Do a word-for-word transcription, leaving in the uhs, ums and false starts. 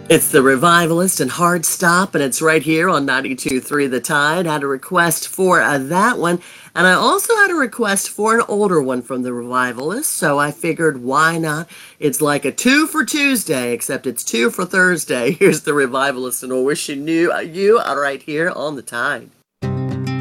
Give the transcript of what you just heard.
It's the Revivalist and Hard Stop, and it's right here on ninety-two point three The Tide. Had a request for uh, that one, and I also had a request for an older one from the Revivalist, so I figured why not? It's like a two for Tuesday, except it's two for Thursday. Here's the Revivalist, and we're wishing you, uh, you uh, right here on The Tide.